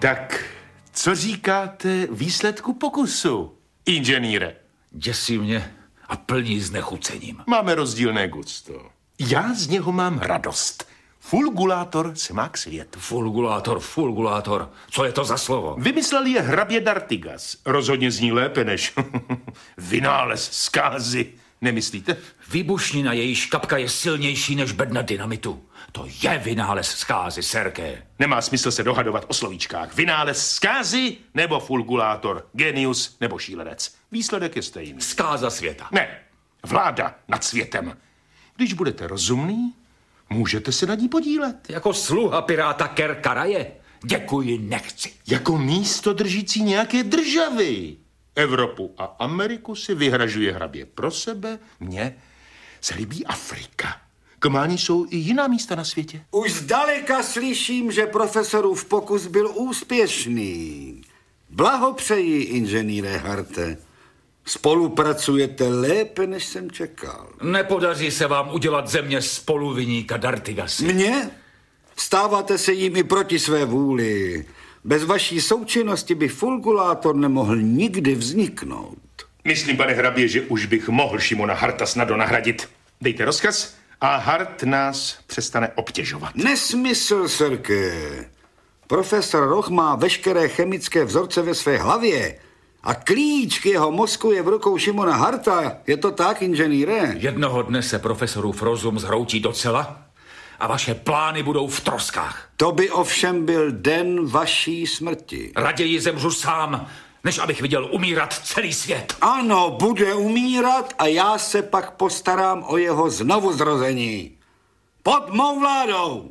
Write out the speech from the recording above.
Tak, co říkáte výsledku pokusu, inženýre? Děsí mě a plní znechucením. Máme rozdílné gusto. Já z něho mám radost. Fulgulátor se má k světu. Fulgulátor. Co je to za slovo? Vymyslel je hrabě d'Artigas. Rozhodně zní lépe než vynález zkázy. Nemyslíte? Výbušnina, jejíž kapka je silnější než bedna dynamitu. To je vynález zkázy, Serké. Nemá smysl se dohadovat o slovíčkách. Vynález zkázy nebo fulgulátor, genius nebo šílenec. Výsledek je stejný. Zkáza světa. Ne, vláda nad světem. Když budete rozumný, můžete se na ní podílet. Jako sluha piráta Kerkaraje? Děkuji, nechci. Jako místo držící nějaké državy. Evropu a Ameriku si vyhražuje hrabě pro sebe. Mně se líbí Afrika. Kománi jsou i jiná místa na světě. Už zdaleka slyším, že profesorův pokus byl úspěšný. Blahopřeji, inženýre Harte. Spolupracujete lépe, než jsem čekal. Nepodaří se vám udělat země spoluviníka d'Artigasy. Mně? Stáváte se jim i proti své vůli. Bez vaší součinnosti by fulgulátor nemohl nikdy vzniknout. Myslím, pane hrabě, že už bych mohl Šimona Harta snadno nahradit. Dejte rozkaz a Hart nás přestane obtěžovat. Nesmysl, Serké. Profesor Roch má veškeré chemické vzorce ve své hlavě a klíč k jeho mozku je v rukou Šimona Harta. Je to tak, inženýre? Jednoho dne se profesorův rozum zhroutí docela a vaše plány budou v troskách. To by ovšem byl den vaší smrti. Raději zemřu sám, než abych viděl umírat celý svět. Ano, bude umírat a já se pak postarám o jeho znovuzrození. Pod mou vládou!